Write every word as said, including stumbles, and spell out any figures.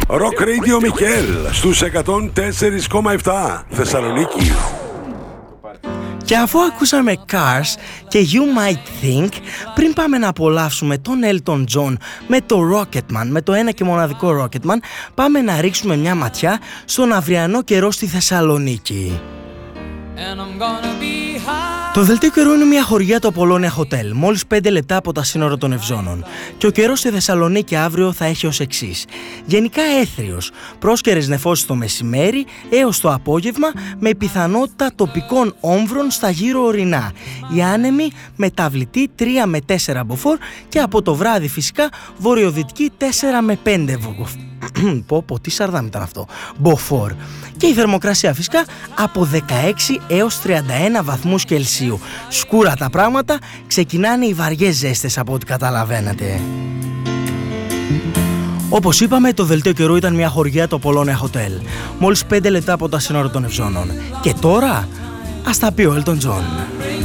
Rock Radio Μικέλ στους εκατόν τέσσερα κόμμα επτά Θεσσαλονίκη. Και αφού ακούσαμε Cars και You Might Think, πριν πάμε να απολαύσουμε τον Elton John με το Rocketman, με το ένα και μοναδικό Rocketman, πάμε να ρίξουμε μια ματιά στον αυριανό καιρό στη Θεσσαλονίκη. Το δελτίο καιρού είναι μια χωριά του Απολώνια Hotel, μόλις πέντε λεπτά από τα σύνορα των Ευζώνων. Και ο καιρός στη Θεσσαλονίκη αύριο θα έχει ως εξής. Γενικά έθριος, πρόσκαιρες νεφώσεις το μεσημέρι έως το απόγευμα, με πιθανότητα τοπικών όμβρων στα γύρω ορεινά. Η άνεμη μεταβλητή τρία με τέσσερα μποφόρ και από το βράδυ φυσικά βορειοδυτική τέσσερα με πέντε μποφόρ. Πω πω, τι σαρδάμ ήταν αυτό. Μποφόρ. Και η θερμοκρασία φυσικά από δεκαέξι έως τριάντα ένα βαθμούς Κελσίου. Σκούρα τα πράγματα, ξεκινάνε οι βαριές ζέστες από ό,τι καταλαβαίνετε. Όπως είπαμε, το δελτίο καιρού ήταν μια χωριά του Απολώνια Hotel, μόλις πέντε λεπτά από τα σύνορα των Ευζώνων. Και τώρα, ας τα πει ο Elton John.